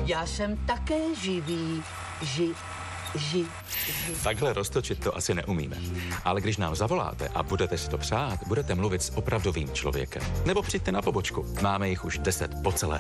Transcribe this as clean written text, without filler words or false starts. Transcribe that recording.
Já jsem také živý. Takhle roztočit to asi neumíme. Ale když nám zavoláte a budete si to přát, budete mluvit s opravdovým člověkem. Nebo přijďte na pobočku. Máme jich už 10 po celé